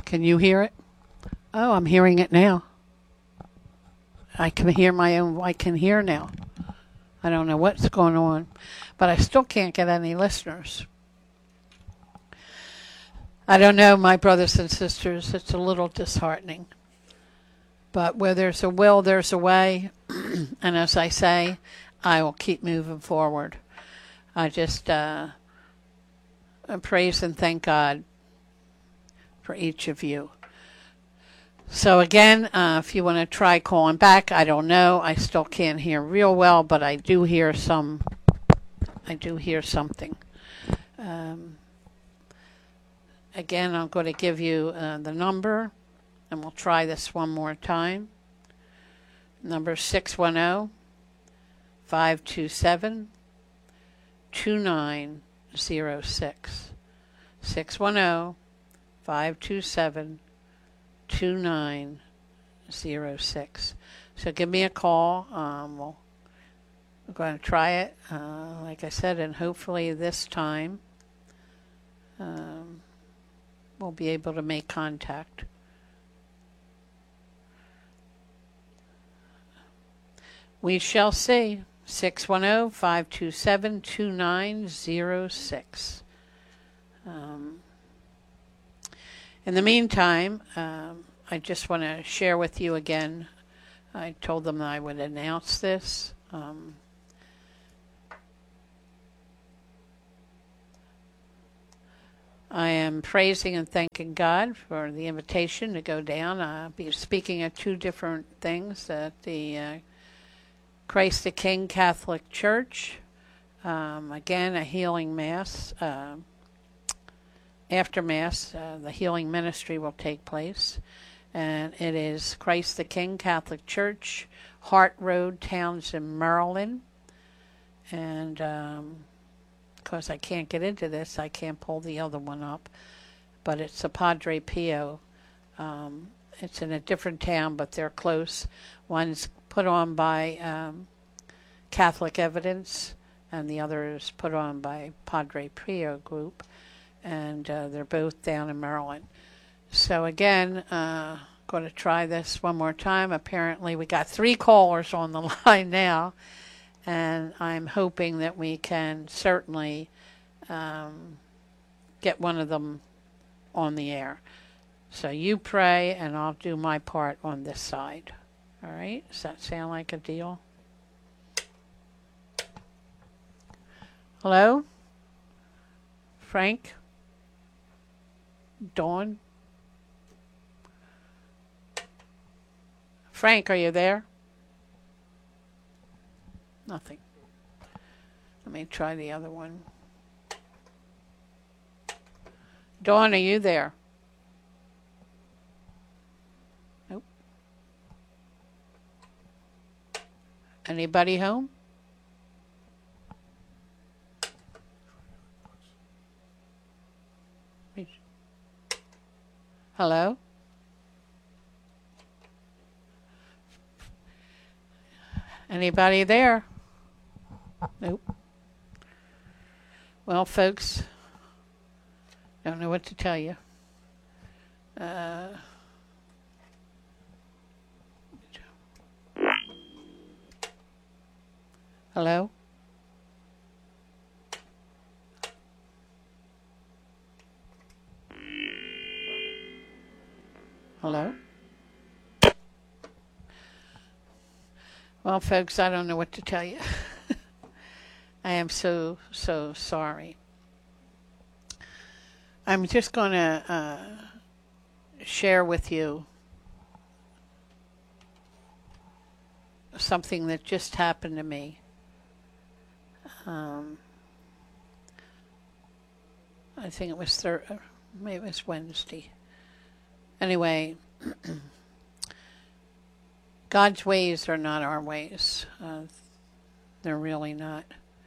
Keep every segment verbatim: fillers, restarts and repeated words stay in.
Can you hear it? Oh, I'm hearing it now. I can hear my own, I can hear now. I don't know what's going on, but I still can't get any listeners. I don't know, my brothers and sisters, it's a little disheartening. But where there's a will, there's a way. And as I say, I will keep moving forward. I just uh, praise and thank God for each of you. So again, uh, if you want to try calling back, I don't know. I still can't hear real well, but I do hear some. I do hear something. Um, again, I'm going to give you uh, the number, and we'll try this one more time. Number six one zero, five two seven, two nine zero six. six one zero, five two seven, two nine zero six. So give me a call. Um, we'll, we're going to try it, uh, like I said, and hopefully this time um, we'll be able to make contact. We shall see. six one zero, five two seven, two nine zero six. Um, in the meantime, um, I just want to share with you again. I told them that I would announce this. Um, I am praising and thanking God for the invitation to go down. I'll be speaking at two different things at the uh, Christ the King Catholic Church. Um, again, a healing mass. Uh, after Mass, uh, the healing ministry will take place. And it is Christ the King Catholic Church, Hart Road, Townsend, Maryland. And um, because I can't get into this, I can't pull the other one up. But it's a Padre Pio. Um, it's in a different town, but they're close. One's put on by um, Catholic Evidence, and the other is put on by Padre Pio Group, and uh, they're both down in Maryland. So again, uh, going to try this one more time. Apparently we got three callers on the line now, and I'm hoping that we can certainly um, get one of them on the air. So you pray, and I'll do my part on this side. All right? Does that sound like a deal? Hello? Frank? Dawn? Frank, are you there? Nothing. Let me try the other one. Dawn, are you there? Nope. Anybody home? Hello? Anybody there? Nope. Well, folks, don't know what to tell you. Uh, hello? Hello? Well, folks, I don't know what to tell you. I am so, so sorry. I'm just going to uh, share with you something that just happened to me. Um, I think it was thir- maybe it was Wednesday. Anyway, God's ways are not our ways. Uh, they're really not.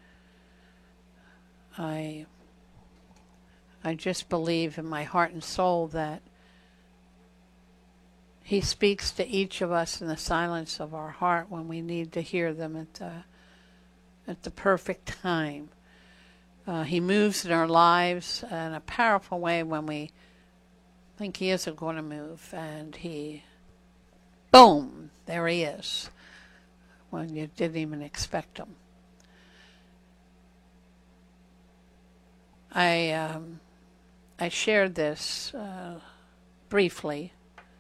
I I just believe in my heart and soul that He speaks to each of us in the silence of our heart when we need to hear them at the, at the perfect time. Uh, he moves in our lives in a powerful way when we think he isn't going to move. And he, boom, there he is, when you didn't even expect him. I, um, I shared this uh, briefly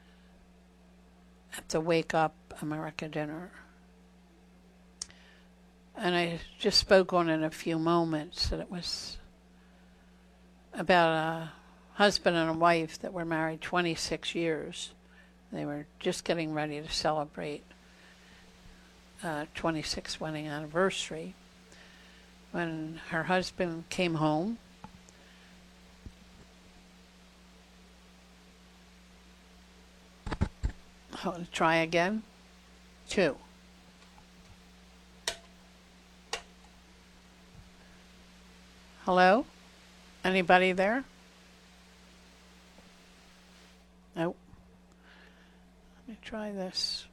at the Wake Up America dinner. And I just spoke on it in a few moments, that it was about a husband and a wife that were married twenty-six years. They were just getting ready to celebrate uh, twenty-sixth wedding anniversary when her husband came home. I'll try again. Two. Hello? Anybody there? Nope. Let me try this.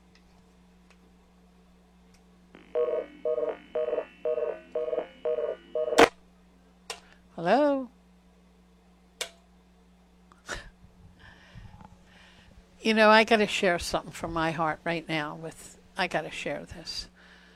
Hello? You know, I got to share something from my heart right now with, I got to share this.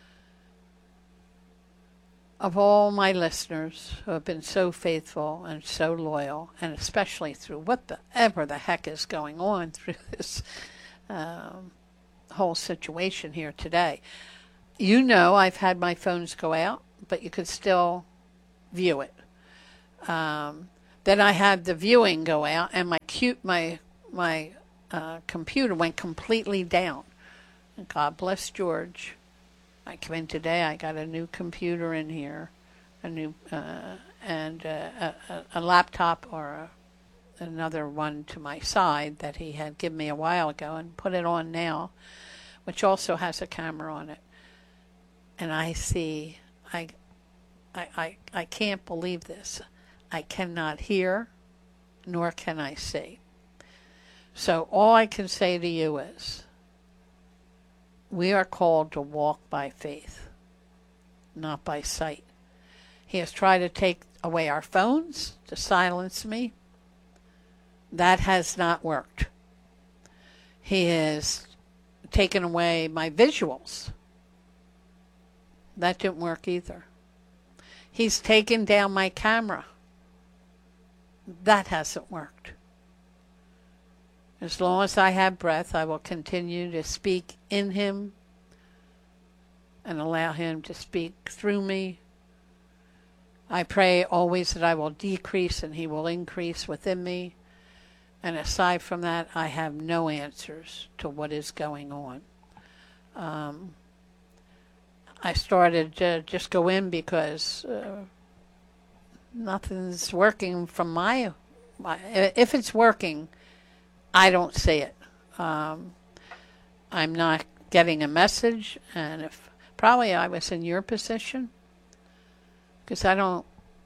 Of all my listeners who have been so faithful and so loyal, and especially through whatever the heck is going on through this um, whole situation here today, you know I've had my phones go out, but you could still view it. Um, then I had the viewing go out, and my cute my my uh, computer went completely down. And God bless George. I came in today, I got a new computer in here, a new, uh, and uh, a, a laptop or a, another one to my side that he had given me a while ago and put it on now, which also has a camera on it. And I see, I, I, I, I can't believe this. I cannot hear, nor can I see. So all I can say to you is, we are called to walk by faith, not by sight. He has tried to take away our phones, to silence me. That has not worked. He has taken away my visuals. That didn't work either. He's taken down my camera. That hasn't worked. As long as I have breath, I will continue to speak in him and allow him to speak through me. I pray always that I will decrease and he will increase within me. And aside from that, I have no answers to what is going on. Um, I started to just go in because uh, nothing's working from my, my... If it's working, I don't see it. Um, I'm not getting a message, and if probably I was in your position, because I don't,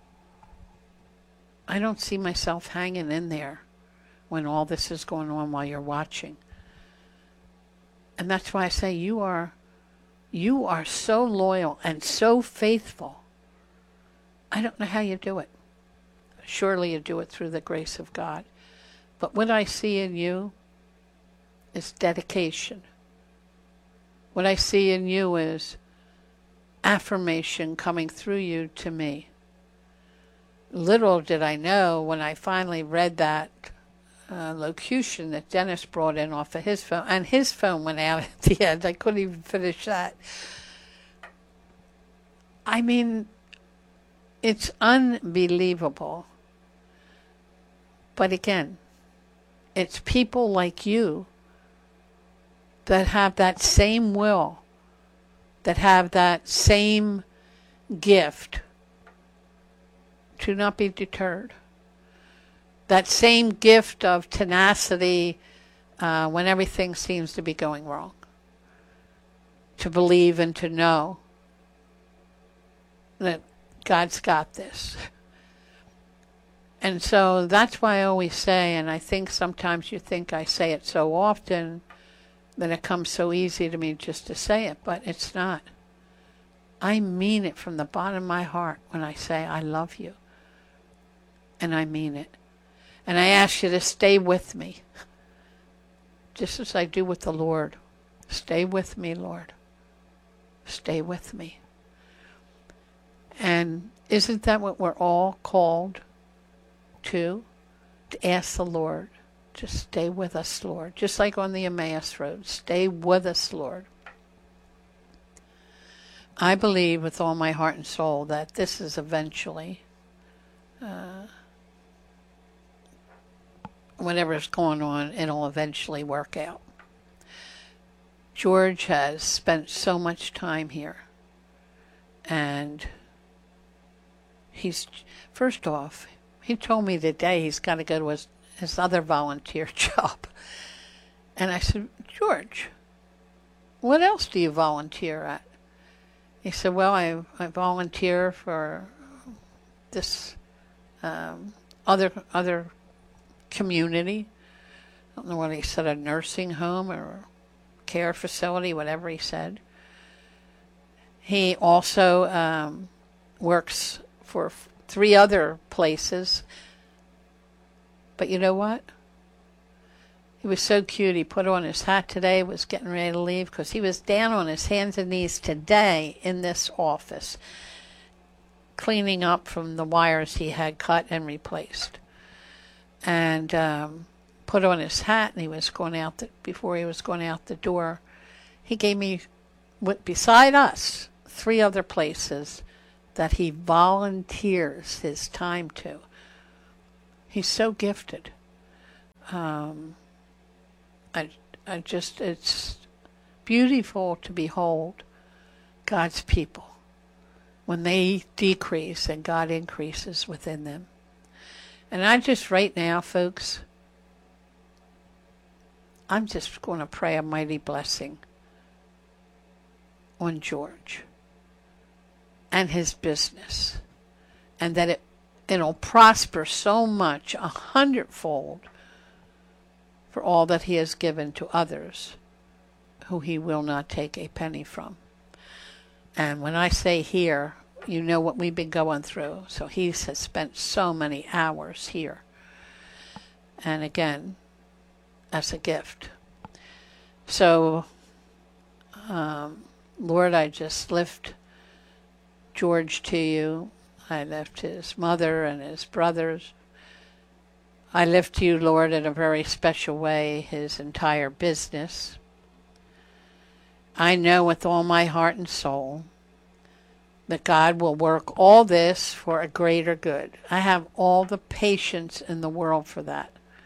I don't see myself hanging in there when all this is going on while you're watching. And that's why I say you are, you are so loyal and so faithful. I don't know how you do it. Surely you do it through the grace of God. But what I see in you is dedication. What I see in you is affirmation coming through you to me. Little did I know when I finally read that uh, locution that Dennis brought in off of his phone, and his phone went out at the end. I couldn't even finish that. I mean, it's unbelievable. But again, it's people like you that have that same will, that have that same gift to not be deterred. That same gift of tenacity uh, when everything seems to be going wrong. To believe and to know that God's got this. And so that's why I always say, and I think sometimes you think I say it so often that it comes so easy to me just to say it, but it's not. I mean it from the bottom of my heart when I say I love you. And I mean it. And I ask you to stay with me, just as I do with the Lord. Stay with me, Lord. Stay with me. And isn't that what we're all called to? To ask the Lord to stay with us, Lord. Just like on the Emmaus Road. Stay with us, Lord. I believe with all my heart and soul that this is eventually, uh, whatever's going on, it'll eventually work out. George has spent so much time here. And he's, first off, he told me today he's got to go to his, his other volunteer job. And I said, George, what else do you volunteer at? He said, well, I, I volunteer for this um, other other community. I don't know what he said, a nursing home or care facility, whatever he said. He also um, works for f- three other places. But you know what? He was so cute. He put on his hat today, was getting ready to leave, because he was down on his hands and knees today in this office, cleaning up from the wires he had cut and replaced. And um, put on his hat, and he was going out, the, before he was going out the door, he gave me, beside us, three other places that he volunteers his time to. He's so gifted. Um... I, I just, it's beautiful to behold God's people when they decrease and God increases within them. And I just, right now, folks, I'm just going to pray a mighty blessing on George and his business, and that it, it'll prosper so much, a hundredfold, for all that he has given to others who he will not take a penny from. And when I say here, you know what we've been going through. So he has spent so many hours here. And again, as a gift. So, um, Lord, I just lift George to you. I lift his mother and his brothers. I lift to you, Lord, in a very special way, his entire business. I know with all my heart and soul that God will work all this for a greater good. I have all the patience in the world for that.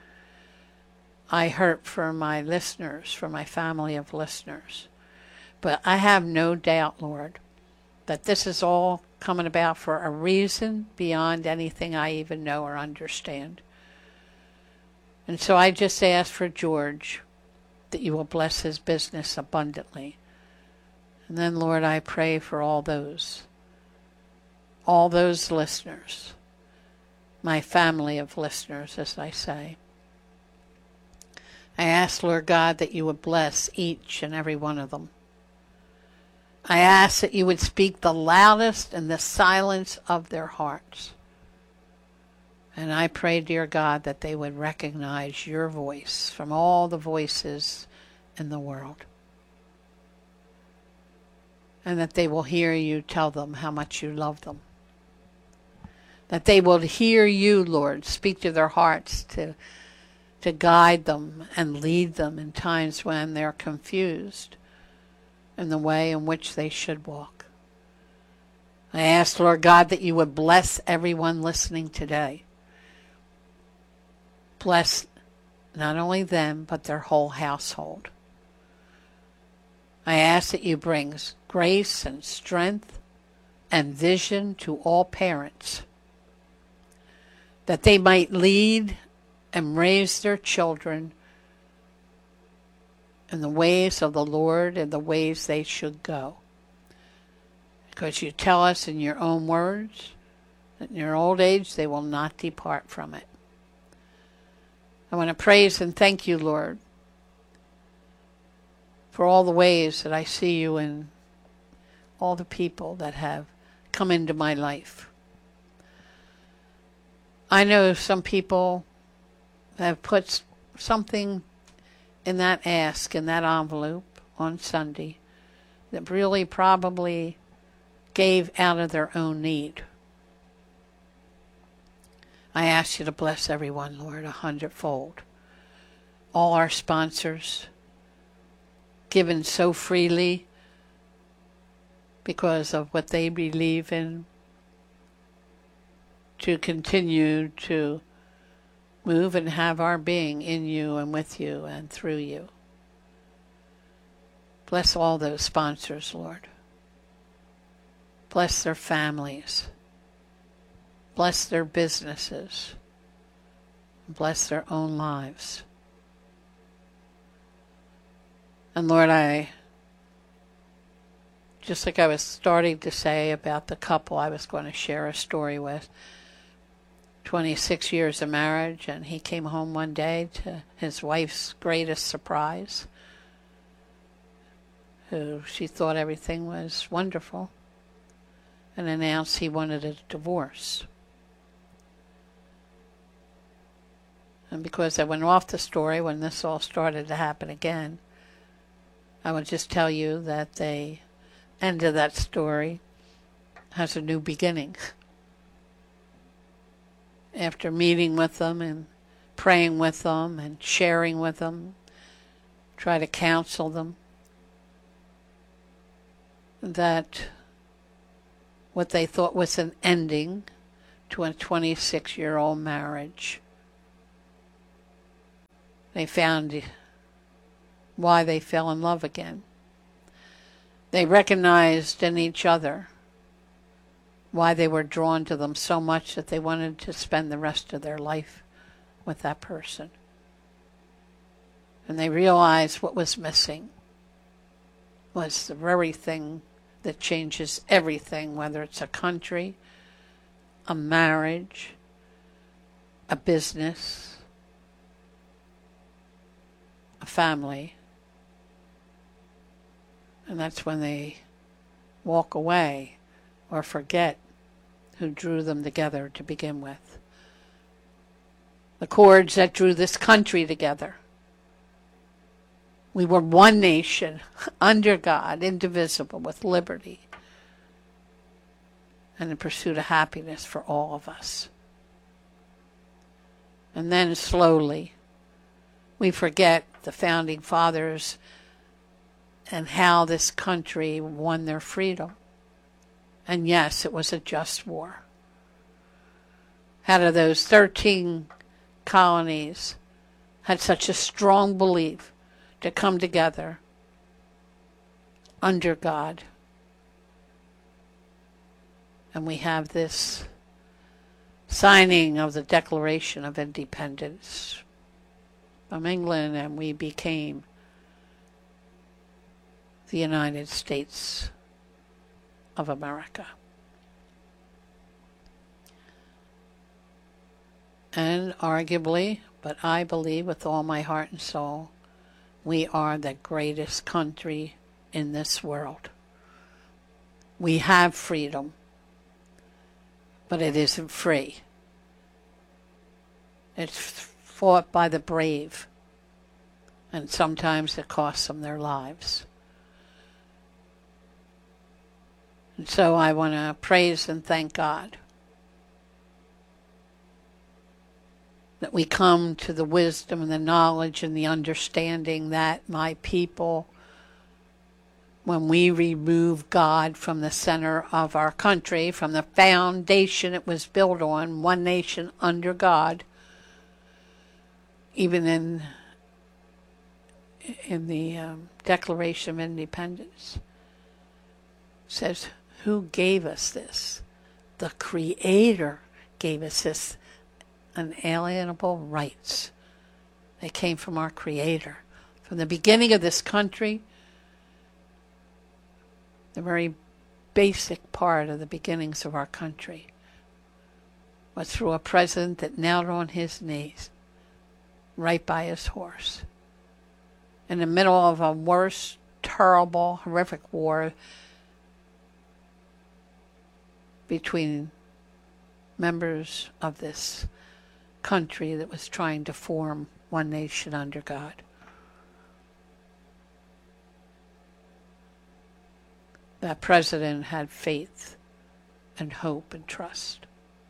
I hurt for my listeners, for my family of listeners. But I have no doubt, Lord, that this is all coming about for a reason beyond anything I even know or understand. And so I just ask for George that you will bless his business abundantly. And then, Lord, I pray for all those, all those listeners, my family of listeners, as I say. I ask, Lord God, that you would bless each and every one of them. I ask that you would speak the loudest in the silence of their hearts. And I pray, dear God, that they would recognize your voice from all the voices in the world. And that they will hear you tell them how much you love them. That they will hear you, Lord, speak to their hearts to, to guide them and lead them in times when they're confused in the way in which they should walk. I ask, Lord God, that you would bless everyone listening today. Bless not only them, but their whole household. I ask that you bring grace and strength and vision to all parents, that they might lead and raise their children in the ways of the Lord and the ways they should go. Because you tell us in your own words that in your old age they will not depart from it. I want to praise and thank you, Lord, for all the ways that I see you in all the people that have come into my life. I know some people have put something in that ask, in that envelope on Sunday, that really probably gave out of their own need. I ask you to bless everyone, Lord, a hundredfold. All our sponsors, given so freely because of what they believe in, to continue to move and have our being in you and with you and through you. Bless all those sponsors, Lord. Bless their families. Bless their businesses. Bless their own lives. And Lord, I, just like I was starting to say about the couple I was going to share a story with, twenty-six years of marriage, and he came home one day to his wife's greatest surprise, who she thought everything was wonderful, and announced he wanted a divorce. And because I went off the story when this all started to happen again, I would just tell you that the end of that story has a new beginning. After meeting with them and praying with them and sharing with them, try to counsel them, that what they thought was an ending to a twenty-six-year-old marriage, they found why they fell in love again. They recognized in each other why they were drawn to them so much that they wanted to spend the rest of their life with that person. And they realized what was missing was the very thing that changes everything, whether it's a country, a marriage, a business, a family. And that's when they walk away or forget who drew them together to begin with. The cords that drew this country together. We were one nation, under God, indivisible, with liberty, and in pursuit of happiness for all of us. And then slowly, we forget the founding fathers and how this country won their freedom. And yes, it was a just war. Out of those thirteen colonies had such a strong belief to come together under God. And we have this signing of the Declaration of Independence from England, and we became the United States of America. And arguably, but I believe with all my heart and soul, we are the greatest country in this world. We have freedom, but it isn't free. It's fought by the brave, and sometimes it costs them their lives. And so I want to praise and thank God that we come to the wisdom and the knowledge and the understanding that my people, when we remove God from the center of our country, from the foundation it was built on, one nation under God, even in in the um, Declaration of Independence, says, who gave us this? The Creator gave us this unalienable rights. They came from our Creator. From the beginning of this country, the very basic part of the beginnings of our country was through a president that knelt on his knees right by his horse in the middle of a worse, terrible, horrific war between members of this country that was trying to form one nation under God. That president had faith and hope and trust.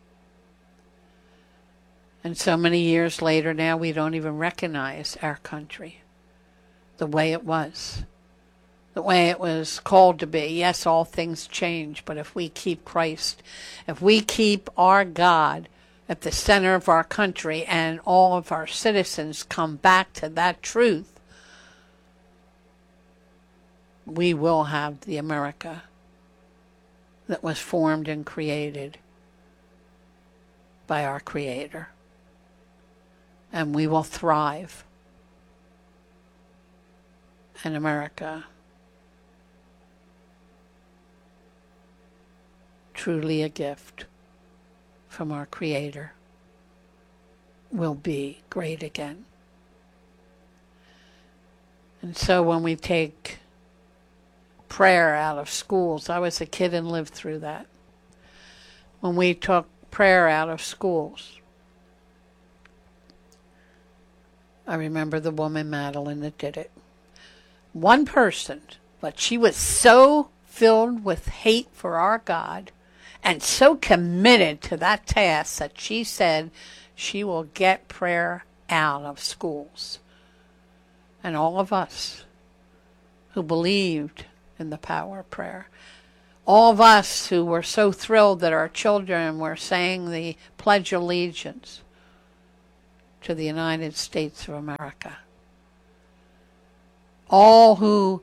And so many years later now, we don't even recognize our country the way it was, the way it was called to be. Yes, all things change, but if we keep Christ, if we keep our God at the center of our country and all of our citizens come back to that truth, we will have the America that was formed and created by our Creator. And we will thrive. And America, truly a gift from our Creator, will be great again. And so when we take prayer out of schools, I was a kid and lived through that. When we took prayer out of schools, I remember the woman Madeline that did it. One person, but she was so filled with hate for our God and so committed to that task that she said she will get prayer out of schools. And all of us who believed in the power of prayer, all of us who were so thrilled that our children were saying the Pledge of Allegiance to the United States of America, all who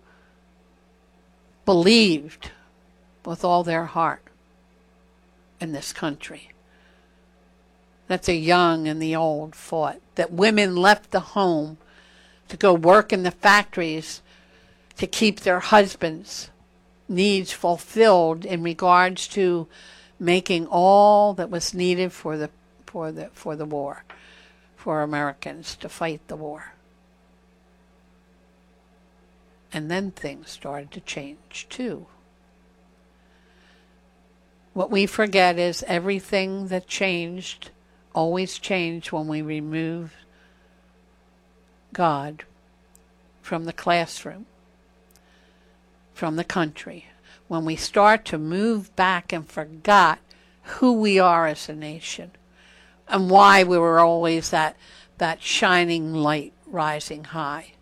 believed with all their heart in this country, that the young and the old fought, that women left the home to go work in the factories to keep their husbands' needs fulfilled in regards to making all that was needed for the for the for the war, for Americans to fight the war. And then things started to change too. What we forget is everything that changed always changed when we removed God from the classroom, from the country. When we start to move back and forgot who we are as a nation and why we were always that, that shining light rising high.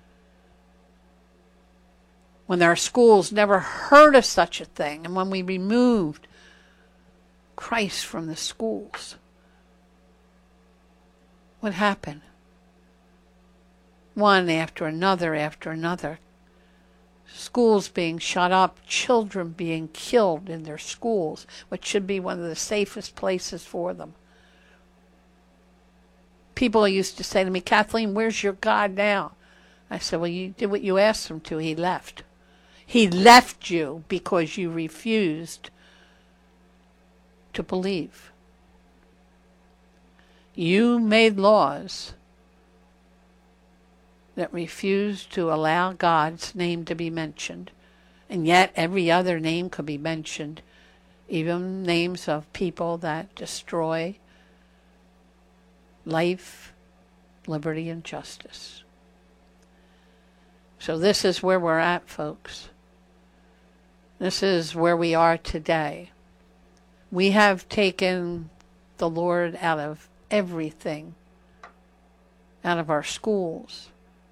When our schools never heard of such a thing, and when we removed Christ from the schools, what happened? One after another after another. Schools being shut up, children being killed in their schools, which should be one of the safest places for them. People used to say to me, Kathleen, where's your God now? I said, well, you did what you asked him to. He left. He left you because you refused to believe. You made laws that refused to allow God's name to be mentioned. And yet every other name could be mentioned, even names of people that destroy life, liberty, and justice. So this is where we're at, folks. This is where we are today. We have taken the Lord out of everything, out of our schools,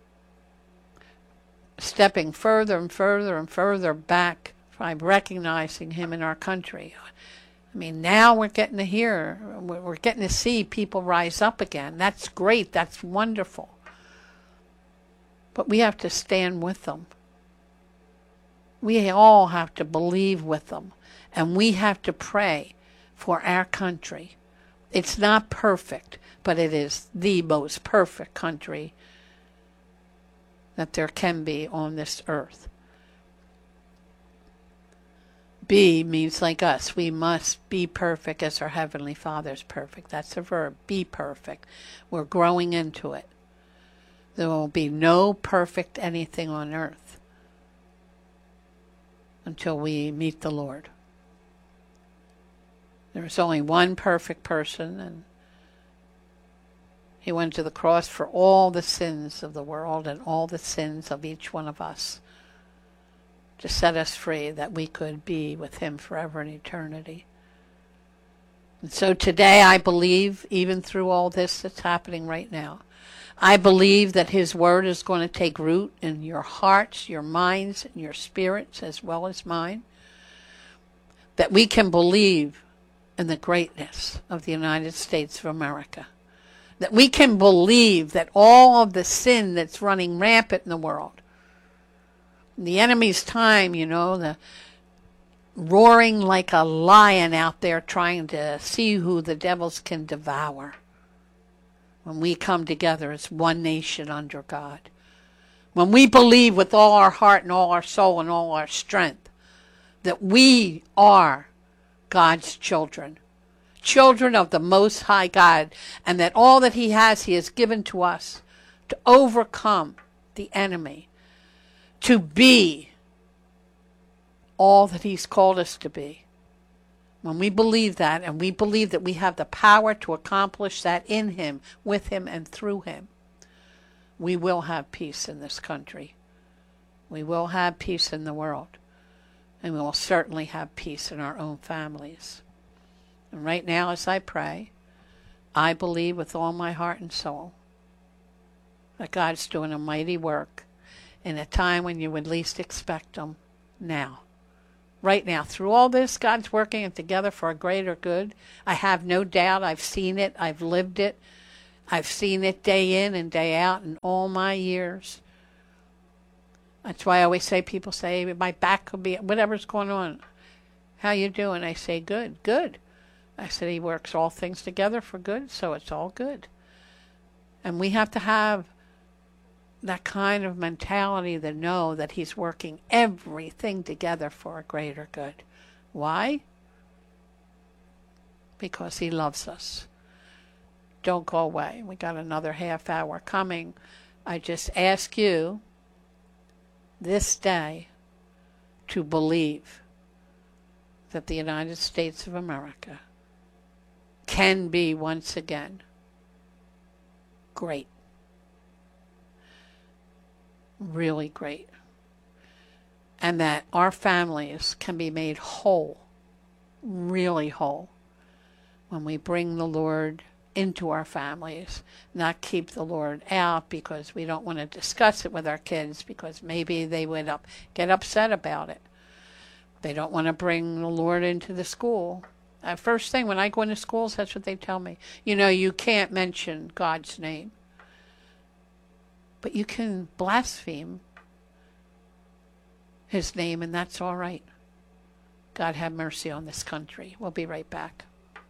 stepping further and further and further back by recognizing him in our country. I mean, now we're getting to hear, we're getting to see people rise up again. That's great. That's wonderful. But we have to stand with them. We all have to believe with them. And we have to pray for our country. It's not perfect, but it is the most perfect country that there can be on this earth. Be means like us. We must be perfect as our Heavenly Father is perfect. That's a verb. Be perfect. We're growing into it. There will be no perfect anything on earth until we meet the Lord. There is only one perfect person, and He went to the cross for all the sins of the world and all the sins of each one of us, to set us free, that we could be with him forever in eternity. And so today I believe, even through all this that's happening right now, I believe that his word is going to take root in your hearts, your minds, and your spirits, as well as mine. That we can believe in the greatness of the United States of America. That we can believe that all of the sin that's running rampant in the world, the enemy's time, you know, the roaring like a lion out there trying to see who the devils can devour. When we come together as one nation under God. When we believe with all our heart and all our soul and all our strength that we are God's children. Children of the Most High God. And that all that he has, he has given to us to overcome the enemy. To be all that he's called us to be. When we believe that, and we believe that we have the power to accomplish that in him, with him, and through him, we will have peace in this country. We will have peace in the world. And we will certainly have peace in our own families. And right now, as I pray, I believe with all my heart and soul that God's doing a mighty work in a time when you would least expect him now. Right now, through all this, God's working it together for a greater good. I have no doubt. I've seen it. I've lived it. I've seen it day in and day out in all my years. That's why I always say, people say, my back could be, whatever's going on. How you doing? I say, good, good. I said, he works all things together for good, so it's all good. And we have to have that kind of mentality to know that he's working everything together for a greater good. Why? Because he loves us. Don't go away. We got another half hour coming. I just ask you this day to believe that the United States of America can be once again great. Really great. And that our families can be made whole, really whole, when we bring the Lord into our families, not keep the Lord out because we don't want to discuss it with our kids because maybe they would up, get upset about it. They don't want to bring the Lord into the school. Uh, first thing, when I go into schools, that's what they tell me. You know, you can't mention God's name. But you can blaspheme his name, and that's all right. God have mercy on this country. We'll be right back.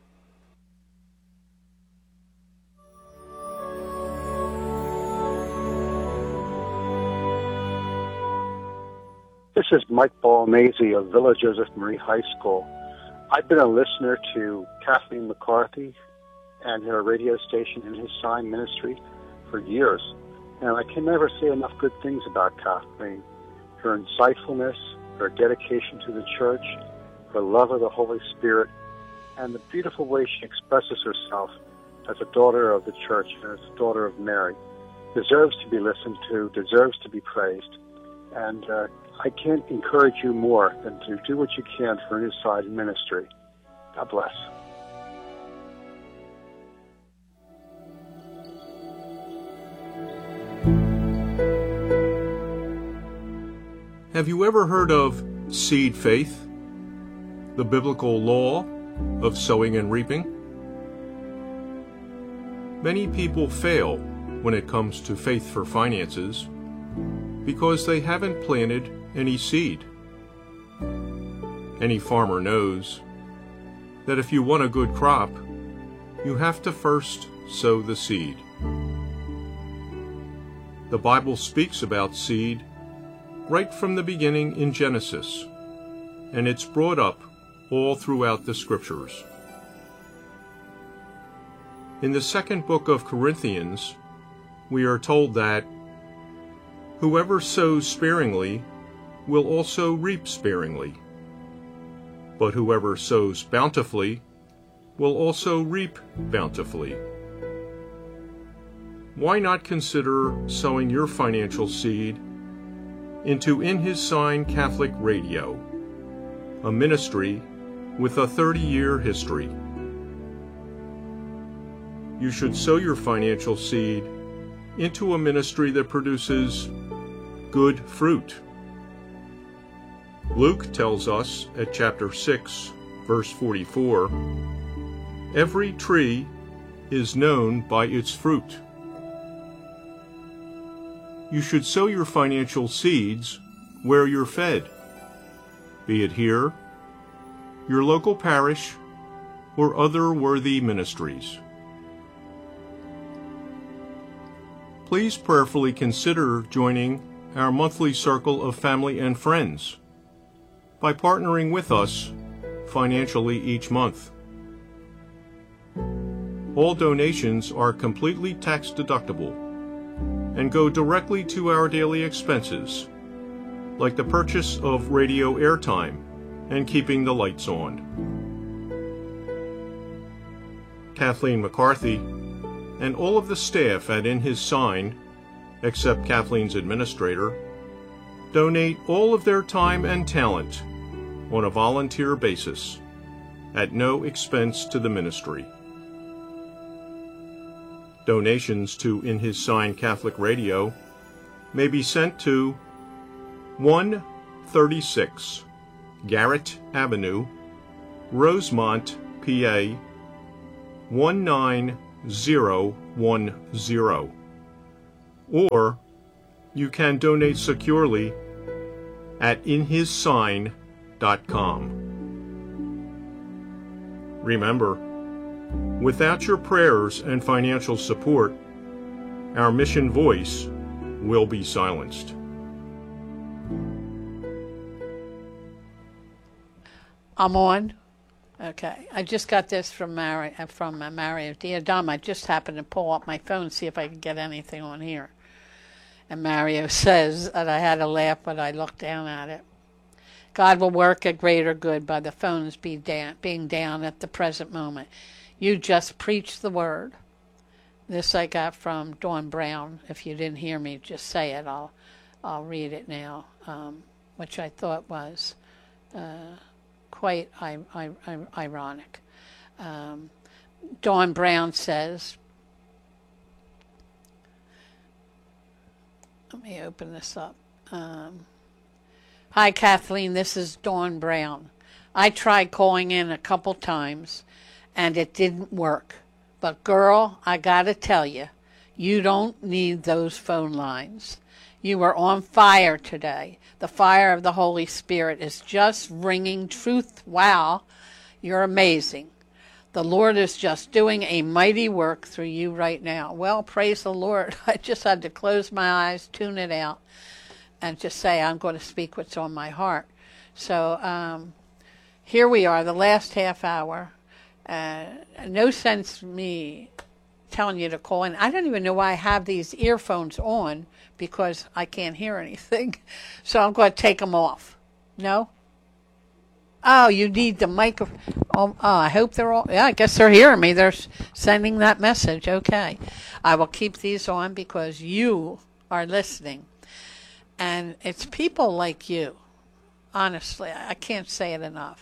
This is Mike Balmazzi of Villa Joseph Marie High School. I've been a listener to Kathleen McCarthy and her radio station and his sign ministry for years. And I can never say enough good things about Kathleen. Her insightfulness, her dedication to the church, her love of the Holy Spirit, and the beautiful way she expresses herself as a daughter of the church and as a daughter of Mary deserves to be listened to, deserves to be praised. And uh, I can't encourage you more than to do what you can for New Side Ministry. God bless. Have you ever heard of seed faith, the biblical law of sowing and reaping? Many people fail when it comes to faith for finances because they haven't planted any seed. Any farmer knows that if you want a good crop, you have to first sow the seed. The Bible speaks about seed right from the beginning in Genesis, and it's brought up all throughout the Scriptures. In the second book of Corinthians, we are told that whoever sows sparingly will also reap sparingly, but whoever sows bountifully will also reap bountifully. why not consider sowing your financial seed into In His Sign Catholic Radio, a ministry with a thirty-year history. You should sow your financial seed into a ministry that produces good fruit. Luke tells us at chapter six, verse forty-four, every tree is known by its fruit. You should sow your financial seeds where you're fed, be it here, your local parish, or other worthy ministries. Please prayerfully consider joining our monthly circle of family and friends by partnering with us financially each month. All donations are completely tax deductible and go directly to our daily expenses, like the purchase of radio airtime and keeping the lights on. Kathleen McCarthy and all of the staff at In His Sign, except Kathleen's administrator, donate all of their time and talent on a volunteer basis at no expense to the ministry. Donations to In His Sign Catholic Radio may be sent to one thirty-six Garrett Avenue, Rosemont, P A one nine zero one zero, or you can donate securely at in his sign dot com. Remember, without your prayers and financial support, our mission voice will be silenced. I'm on. Okay. I just got this from Mary, uh, from uh, Mario. Dear Dom, I just happened to pull up my phone, see if I could get anything on here. And Mario says that I had to laugh, but I looked down at it. God will work a greater good by the phones be down, being down at the present moment. You just preach the word. This I got from Dawn Brown. If you didn't hear me, just say it. I'll, I'll read it now, um, which I thought was uh, quite I, I, I, ironic. Um, Dawn Brown says, let me open this up. Um, Hi, Kathleen. This is Dawn Brown. I tried calling in a couple times, and it didn't work. But, girl, I got to tell you, you don't need those phone lines. You are on fire today. The fire of the Holy Spirit is just ringing truth. Wow, you're amazing. The Lord is just doing a mighty work through you right now. Well, praise the Lord. I just had to close my eyes, tune it out, and just say, I'm going to speak what's on my heart. So um, here we are, the last half hour. Uh, no sense me telling you to call in. I don't even know why I have these earphones on, because I can't hear anything. So I'm going to take them off. No? Oh, you need the microphone. Oh, oh, I hope they're all, yeah, I guess they're hearing me. They're sending that message. Okay. I will keep these on because you are listening. And it's people like you, honestly, I can't say it enough.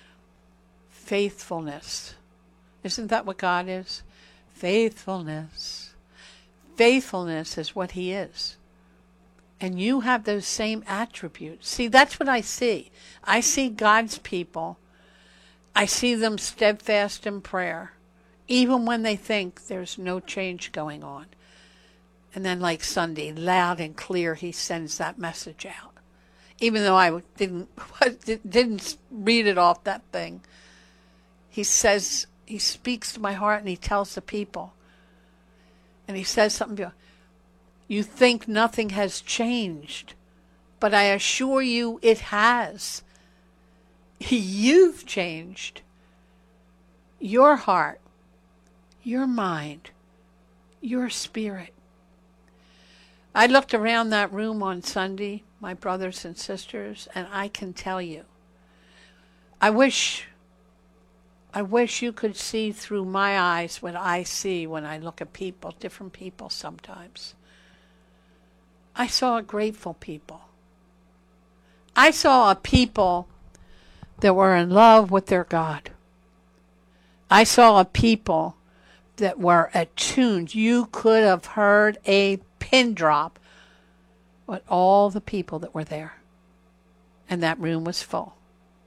Faithfulness. Isn't that what God is? Faithfulness. Faithfulness is what He is. And you have those same attributes. See, that's what I see. I see God's people. I see them steadfast in prayer, even when they think there's no change going on. And then like Sunday, loud and clear, He sends that message out. Even though I didn't didn't read it off that thing, He says, He speaks to my heart and He tells the people. And He says something, you think nothing has changed, but I assure you it has. You've changed. Your heart, your mind, your spirit. I looked around that room on Sunday, my brothers and sisters, and I can tell you, I wish I wish you could see through my eyes what I see when I look at people, different people sometimes. I saw a grateful people. I saw a people that were in love with their God. I saw a people that were attuned. You could have heard a pin drop with all the people that were there. And that room was full.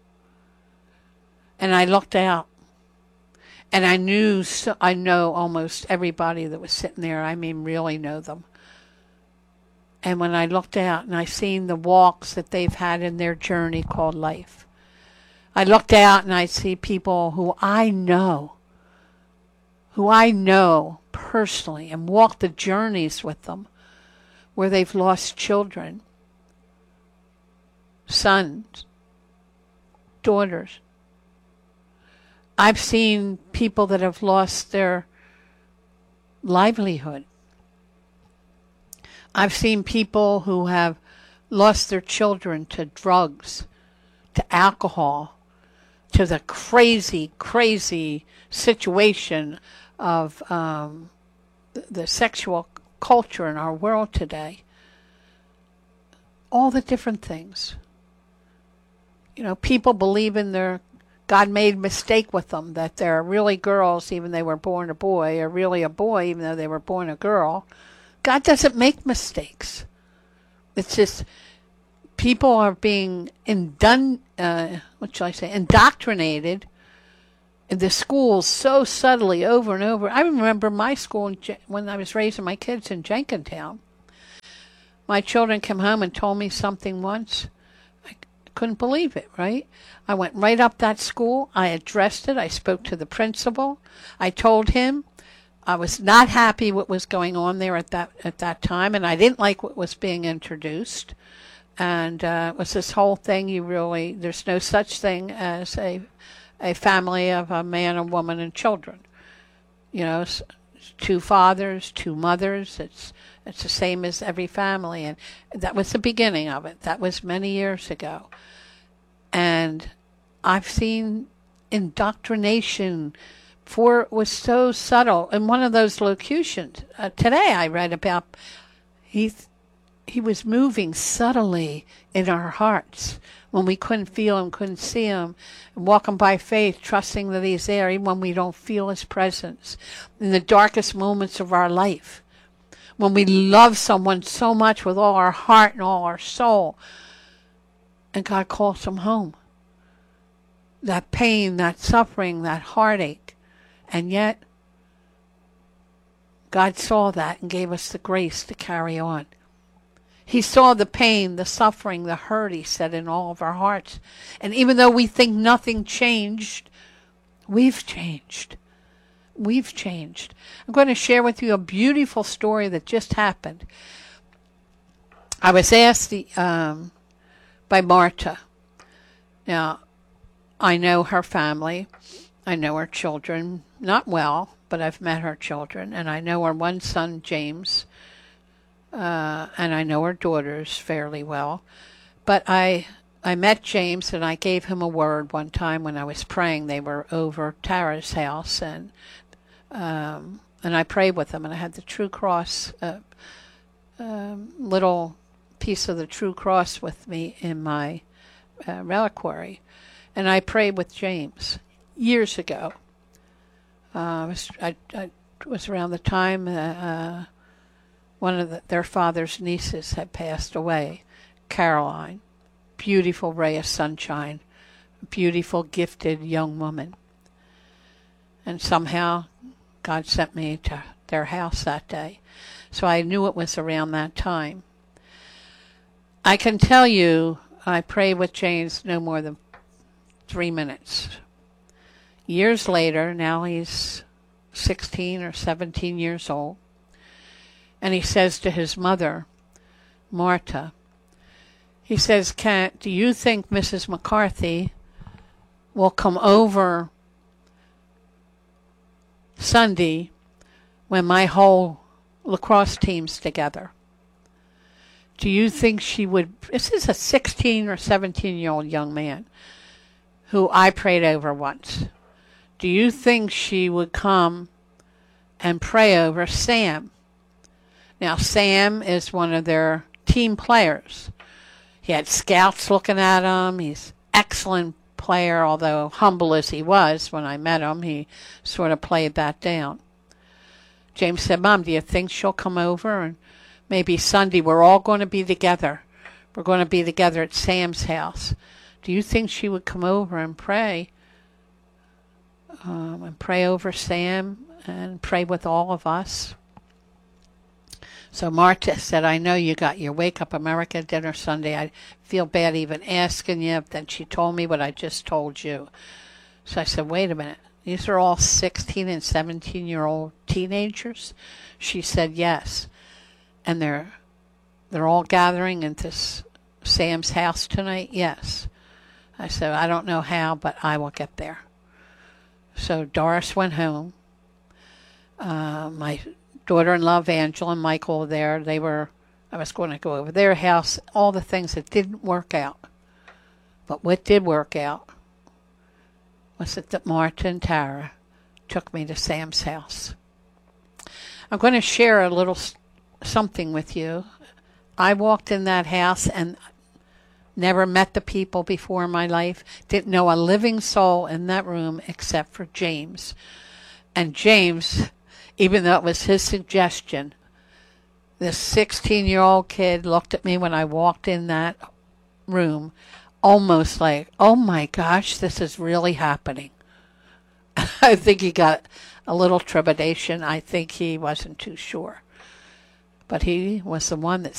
And I looked out. And I knew, so, I know almost everybody that was sitting there. I mean, really know them. And when I looked out and I seen the walks that they've had in their journey called life, I looked out and I see people who I know, who I know personally and walked the journeys with them, where they've lost children, sons, daughters. I've seen people that have lost their livelihood. I've seen people who have lost their children to drugs, to alcohol, to the crazy, crazy situation of um, the, the sexual culture in our world today. All the different things. You know, people believe in their God made a mistake with them, that they're really girls even though they were born a boy, or really a boy even though they were born a girl. God doesn't make mistakes. It's just people are being indun, uh, what shall I say, indoctrinated in the schools so subtly over and over. I remember my school in, when I was raising my kids in Jenkintown. My children came home and told me something once. I couldn't believe it, right? I went right up that school. I addressed it. I spoke to the principal. I told him I was not happy what was going on there at that at that time, and I didn't like what was being introduced. And uh, it was this whole thing, you really, there's no such thing as a a family of a man, a woman, and children. You know, two fathers, two mothers, it's it's the same as every family. And that was the beginning of it. That was many years ago. And I've seen indoctrination, for it was so subtle. In one of those locutions, uh, today I read about, he, he was moving subtly in our hearts when we couldn't feel him, couldn't see him, and walking by faith, trusting that he's there, even when we don't feel his presence. In the darkest moments of our life, when we love someone so much with all our heart and all our soul, and God calls them home. That pain, that suffering, that heartache. And yet, God saw that and gave us the grace to carry on. He saw the pain, the suffering, the hurt, he said, in all of our hearts. And even though we think nothing changed, we've changed. We've changed. I'm going to share with you a beautiful story that just happened. I was asked the, um, by Marta. Now, I know her family. I know her children. Not well, but I've met her children. And I know her one son, James. Uh, and I know her daughters fairly well. But I I met James, and I gave him a word one time when I was praying. They were over Tara's house, and um, and I prayed with them, and I had the True Cross, uh, um, little piece of the True Cross with me in my uh, reliquary. And I prayed with James years ago. Uh, I was I, I was around the time uh, uh, one of the, their father's nieces had passed away, Caroline, beautiful ray of sunshine, beautiful, gifted young woman. And somehow God sent me to their house that day. So I knew it was around that time. I can tell you, I prayed with James no more than three minutes. Years later, now he's sixteen or seventeen years old, and he says to his mother, Marta, he says, Can, do you think Missus McCarthy will come over Sunday when my whole lacrosse team's together? Do you think she would? This is a sixteen or seventeen-year-old young man who I prayed over once. do you think she would come and pray over Sam? Now, Sam is one of their team players. He had scouts looking at him. He's an excellent player, although humble as he was when I met him, he sort of played that down. James said, Mom, do you think she'll come over? And maybe Sunday we're all going to be together. We're going to be together at Sam's house. Do you think she would come over and pray? Um, and pray over Sam and pray with all of us? So Marta said, I know you got your Wake Up America dinner Sunday. I feel bad even asking you. Then she told me what I just told you. So I said, wait a minute. These are all sixteen and seventeen-year-old teenagers? She said, yes. And they're they're all gathering at this Sam's house tonight? Yes. I said, I don't know how, but I will get there. So Doris went home. Uh, my daughter-in-law, Angela, and Michael were there. They were, I was going to go over their house, all the things that didn't work out. But what did work out was that Marta and Tara took me to Sam's house. I'm going to share a little something with you. I walked in that house and never met the people before in my life, didn't know a living soul in that room except for James. And James, even though it was his suggestion, this sixteen-year-old kid looked at me when I walked in that room almost like, oh my gosh, this is really happening. I think he got a little trepidation. I think he wasn't too sure. But he was the one that